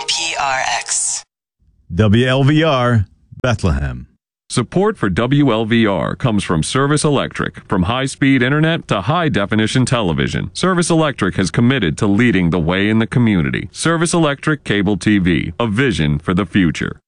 NPRX. WLVR, Bethlehem. Support for WLVR comes from Service Electric. From high-speed internet to high-definition television, Service Electric has committed to leading the way in the community. Service Electric Cable TV, a vision for the future.